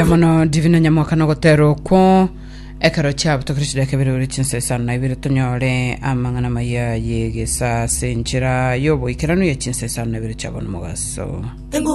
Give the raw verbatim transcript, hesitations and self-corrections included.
buya mono divina nyamoka no gotero ko ekaro chab to krishida kebere chinse sana ibire tonyore amangana maya yegesa senchira yobo ikirano ye chinse sana ibire chabon mugaso.